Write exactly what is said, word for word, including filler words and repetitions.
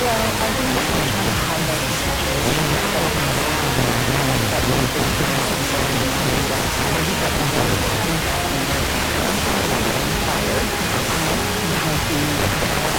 Well, I think that we're trying to highlight the situation that we have and that we're facing a situation where we don't have any backup plans and we're currently waiting to be hired. Um, you know, the